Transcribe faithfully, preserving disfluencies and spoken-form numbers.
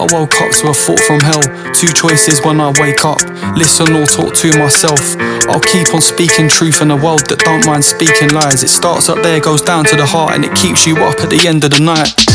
I woke up to a thought from hell. Two choices when I wake up: listen or talk to myself. I'll keep on speaking truth in a world that don't mind speaking lies. It starts up there, goes down to the heart, and it keeps you up at the end of the night.